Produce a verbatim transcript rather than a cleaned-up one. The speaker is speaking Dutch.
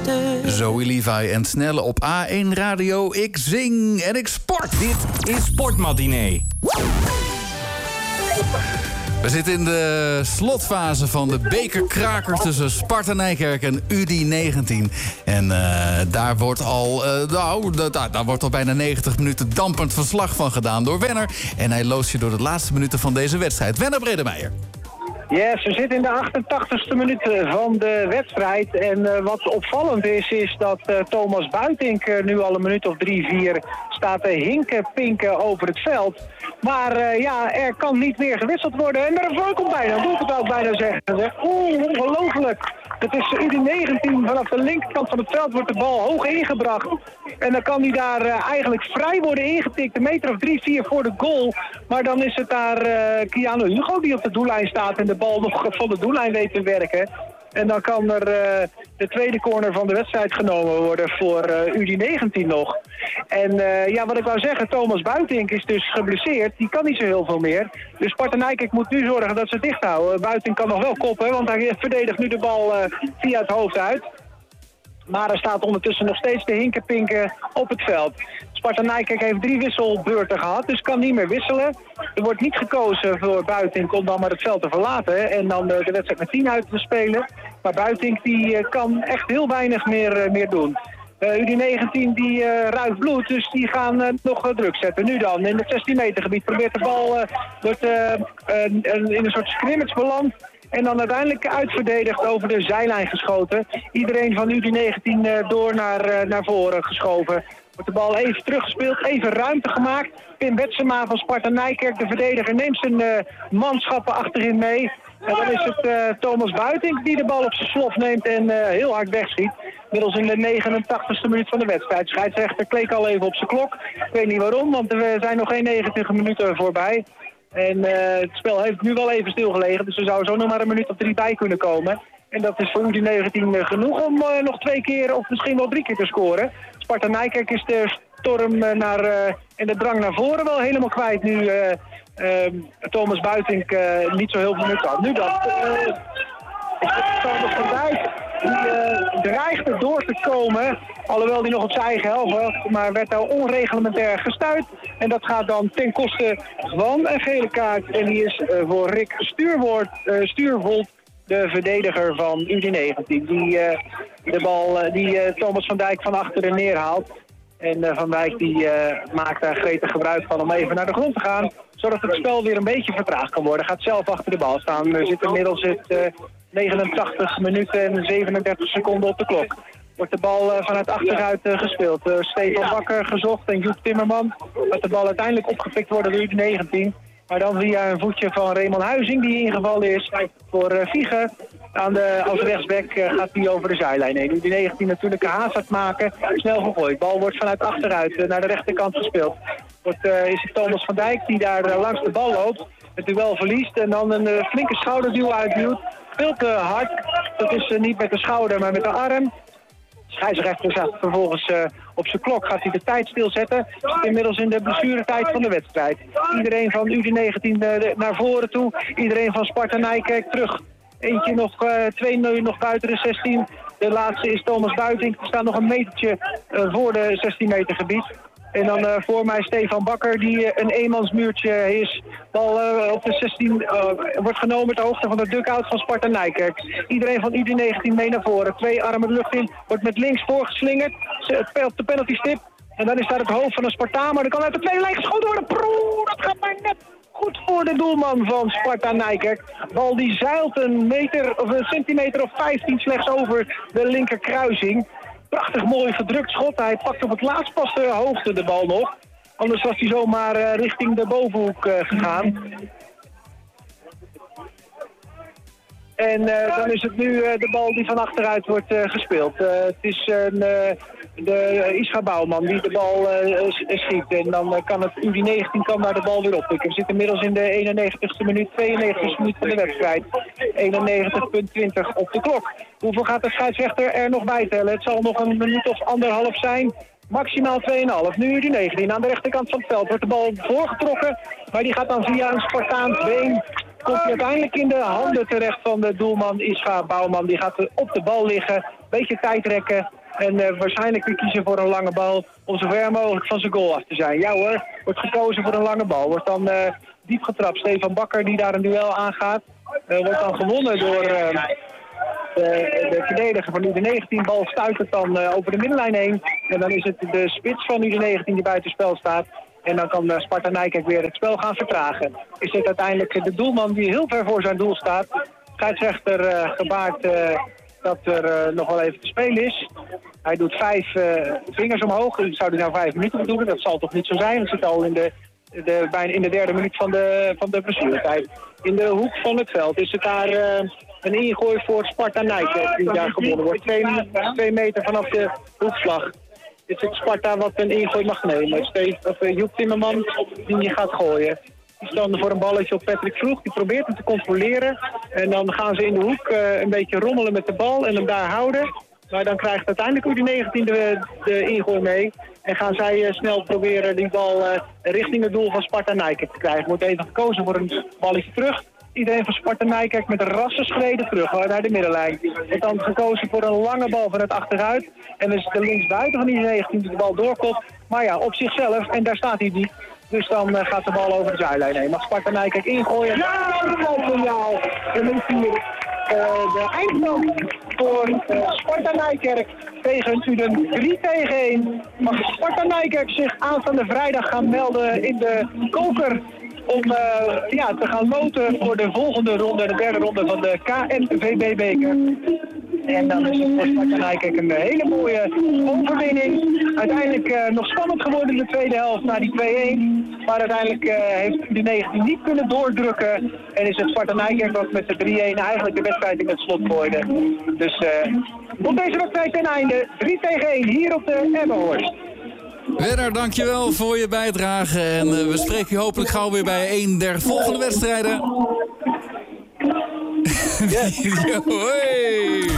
Zoe Levi en Snelle op A één Radio. Ik zing en ik sport. Dit is Sportmatinee. We zitten in de slotfase van de bekerkraker tussen Sparta Nijkerk en U D negentien. En uh, daar wordt al, uh, nou, daar, daar wordt al bijna negentig minuten dampend verslag van gedaan door Wenner. En hij loost je door de laatste minuten van deze wedstrijd. Wenner Bredemeijer. Yes, we zitten in de achtentachtigste minuut van de wedstrijd. En uh, wat opvallend is, is dat uh, Thomas Buitink uh, nu al een minuut of drie, vier staat te hinken, pinken over het veld. Maar uh, ja, er kan niet meer gewisseld worden. En er komt bijna, dat moet ik het ook bijna zeggen. Oeh, ongelooflijk. Het is U D negentien, vanaf de linkerkant van het veld wordt de bal hoog ingebracht. En dan kan hij daar uh, eigenlijk vrij worden ingetikt, een meter of drie, vier voor de goal. Maar dan is het daar uh, Keanu Hugo die op de doellijn staat en de bal nog van de doellijn weet te werken. En dan kan er uh, de tweede corner van de wedstrijd genomen worden voor uh, U D negentien nog. En uh, ja, wat ik wou zeggen, Thomas Buitink is dus geblesseerd. Die kan niet zo heel veel meer. Dus Sparta Nijkerk moet nu zorgen dat ze het dicht houden. Buitink kan nog wel koppen, want hij verdedigt nu de bal uh, via het hoofd uit. Maar er staat ondertussen nog steeds de hinkenpinken op het veld. Sparta Nijkerk heeft drie wisselbeurten gehad, dus kan niet meer wisselen. Er wordt niet gekozen voor Buitink om dan maar het veld te verlaten en dan de wedstrijd met tien uit te spelen. Maar Buitink die kan echt heel weinig meer, meer doen. Uh, U D negentien die uh, ruikt bloed, dus die gaan uh, nog uh, druk zetten. Nu dan, in het zestien meter gebied probeert de bal uh, wordt, uh, uh, in een soort scrimmage beland. En dan uiteindelijk uitverdedigd over de zijlijn geschoten. Iedereen van U D negentien uh, door naar, uh, naar voren geschoven. Wordt de bal even teruggespeeld, even ruimte gemaakt. Pim Betsema van Sparta Nijkerk, de verdediger, neemt zijn uh, manschappen achterin mee. En dan is het uh, Thomas Buitink die de bal op zijn slof neemt en uh, heel hard wegschiet. Middels in de negenentachtigste minuut van de wedstrijd. Scheidsrechter kleek al even op zijn klok. Ik weet niet waarom, want er zijn nog geen negentig minuten voorbij. En uh, het spel heeft nu wel even stilgelegen, dus er zou zo nog maar een minuut of drie bij kunnen komen. En dat is voor U D negentien uh, genoeg om uh, nog twee keer of misschien wel drie keer te scoren. Sparta Nijkerk is de storm uh, naar, uh, en de drang naar voren wel helemaal kwijt nu uh, uh, Thomas Buitink uh, niet zo heel veel meer kan. Nu dan uh, is het Thomas van Dijk. Die uh, dreigt er door te komen, alhoewel die nog op zijn eigen helft was, maar werd daar onreglementair gestuit. En dat gaat dan ten koste van een gele kaart. En die is uh, voor Rick Stuurwoord, uh, Stuurvold, de verdediger van U D negentien. Die uh, de bal, uh, die uh, Thomas van Dijk van achteren neerhaalt. En uh, Van Dijk die uh, maakt daar gretig gebruik van om even naar de grond te gaan, zodat het spel weer een beetje vertraagd kan worden. Gaat zelf achter de bal staan. Er zit inmiddels het uh, negenentachtig minuten en zevenendertig seconden op de klok. Wordt de bal uh, vanuit achteruit uh, gespeeld. Uh, Stefan Bakker gezocht en Joep Timmerman. Dat de bal uiteindelijk opgepikt wordt door U D negentien. Maar dan via een voetje van Raymond Huizing die ingevallen is voor uh, Viege. Aan de, als rechtsback uh, gaat hij over de zijlijn heen. U D negentien natuurlijk een haast maken. Snel gegooid. Bal wordt vanuit achteruit uh, naar de rechterkant gespeeld. Wordt, uh, is het Thomas van Dijk die daar uh, langs de bal loopt. Het duel verliest en dan een uh, flinke schouderduw uitduwt. Veel te hard. Dat is uh, niet met de schouder maar met de arm. Scheidsrechter zegt vervolgens uh, op zijn klok, gaat hij de tijd stilzetten. Zit inmiddels in de blessuretijd van de wedstrijd. Iedereen van U D negentien uh, naar voren toe. Iedereen van Sparta Nijkerk terug. Eentje nog, uh, twee nog buiten de zestien. De laatste is Thomas Buitink. Er staat nog een metertje uh, voor de zestien meter gebied. En dan uh, voor mij Stefan Bakker die uh, een eenmansmuurtje is. Bal uh, op de zestien uh, wordt genomen ter hoogte van de dugout van Sparta Nijkerk. Iedereen van U D negentien mee naar voren. Twee armen de lucht in. Wordt met links voorgeslingerd. Op de penalty stip. En dan is daar het hoofd van een Spartaan. Maar dan kan uit de tweede lijn geschoten worden. Proe, dat gaat maar net goed voor de doelman van Sparta Nijkerk. Bal die zeilt een meter of een centimeter of vijftien slechts over de linkerkruising. Prachtig mooi verdrukt schot. Hij pakt op het laatst pas de hoogte de bal nog. Anders was hij zomaar uh, richting de bovenhoek uh, gegaan. En uh, dan is het nu uh, de bal die van achteruit wordt uh, gespeeld. Uh, het is uh, de Ischa Bouwman die de bal uh, schiet. En dan uh, kan het U D negentien kan daar de bal weer oppikken. We zitten inmiddels in de eenennegentigste minuut, tweeënnegentigste minuut van de wedstrijd. eenennegentig twintig op de klok. Hoeveel gaat de scheidsrechter er nog bij tellen? Het zal nog een minuut of anderhalf zijn. Maximaal twee komma vijf. Nu U D negentien aan de rechterkant van het veld. Wordt de bal voorgetrokken. Maar die gaat dan via een Spartaans been. Komt hij uiteindelijk in de handen terecht van de doelman Ischa Bouwman. Die gaat op de bal liggen. Beetje tijd rekken. En uh, waarschijnlijk weer kiezen voor een lange bal om zo ver mogelijk van zijn goal af te zijn. Ja hoor, wordt gekozen voor een lange bal. Wordt dan uh, diep getrapt. Stefan Bakker die daar een duel aangaat. Uh, wordt dan gewonnen door uh, de, de verdediger van U D negentien. Bal stuitert dan uh, over de middenlijn heen. En dan is het de spits van U D negentien die buitenspel staat. En dan kan uh, Sparta Nijkerk weer het spel gaan vertragen. Is dit uiteindelijk de doelman die heel ver voor zijn doel staat. Scheidsrechter uh, gebaart uh, dat er uh, nog wel even te spelen is. Hij doet vijf uh, vingers omhoog. Zou hij nou vijf minuten bedoelen? Dat zal toch niet zo zijn? We zitten al in de, de, bijna in de derde minuut van de, van de blessuretijd. In de hoek van het veld is het daar uh, een ingooi voor Sparta Nijkerk die daar gewonnen wordt. Twee, twee meter vanaf de hoekslag. Is het Sparta wat een ingooi mag nemen. Steve, of, uh, Joep Timmerman die gaat gooien. Die staan voor een balletje op Patrick Vroeg. Die probeert hem te controleren. En dan gaan ze in de hoek uh, een beetje rommelen met de bal en hem daar houden. Maar dan krijgt uiteindelijk U D negentien de, de ingooi mee. En gaan zij uh, snel proberen die bal uh, richting het doel van Sparta Nijkerk te krijgen. Wordt even gekozen voor een balletje terug. Iedereen van Sparta Nijkerk met een rassenschreden terug naar de middenlijn. Wordt dan gekozen voor een lange bal van het achteruit. En dan is het de linksbuiten van U D negentien die de bal doorkomt. Maar ja, op zichzelf. En daar staat hij niet. Dus dan uh, gaat de bal over de zijlijn heen. Mag Sparta Nijkerk ingooien. Ja, dat is signaal. En dan is hier uh, de eindstand voor uh, Sparta Nijkerk tegen Uden drie tegen één. Mag Sparta Nijkerk zich aanstaande vrijdag gaan melden in de koker om uh, ja, te gaan loten voor de volgende ronde, de derde ronde van de K N V B-beker. En dan is het voor Sparta Nijkerk een hele mooie overwinning. Uiteindelijk uh, nog spannend geworden in de tweede helft na die twee-één. Maar uiteindelijk uh, heeft U D negentien niet kunnen doordrukken. En is het Sparta Nijkerk wat met de drie-één eigenlijk de wedstrijd in het slot gooide. Dus uh, op deze wedstrijd ten einde. drie tegen één hier op de Emmenhorst. Werner, dankjewel voor je bijdrage. En uh, we spreken je hopelijk gauw weer bij een der volgende wedstrijden. Yes. Yo, hey.